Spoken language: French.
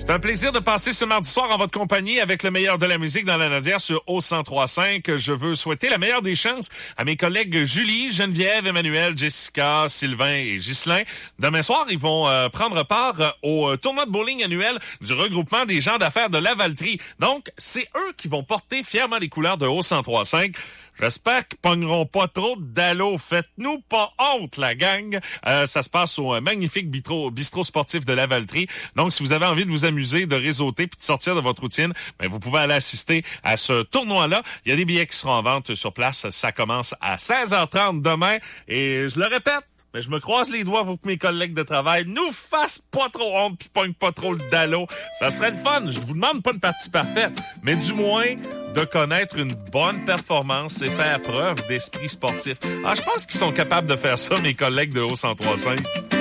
C'est un plaisir de passer ce mardi soir en votre compagnie avec le meilleur de la musique dans la Nadière sur O103.5. Je veux souhaiter la meilleure des chances à mes collègues Julie, Geneviève, Emmanuel, Jessica, Sylvain et Ghislain. Demain soir, ils vont prendre part au tournoi de bowling annuel du regroupement des gens d'affaires de Lavaltrie. Donc, c'est eux qui vont porter fièrement les couleurs de O103.5. J'espère qu'ils pogneront pas trop d'allô. Faites-nous pas honte, la gang. Ça se passe au magnifique bistrot sportif de Lavaltrie. Donc, si vous avez envie de vous amuser, de réseauter puis de sortir de votre routine, ben, vous pouvez aller assister à ce tournoi-là. Il y a des billets qui seront en vente sur place. Ça commence à 16h30 demain. Et je le répète, mais je me croise les doigts pour que mes collègues de travail nous fassent pas trop honte pis pognent pas trop le dallo. Ça serait le fun. Je vous demande pas une partie parfaite, mais du moins de connaître une bonne performance et faire preuve d'esprit sportif. Ah, je pense qu'ils sont capables de faire ça, mes collègues de O103.5.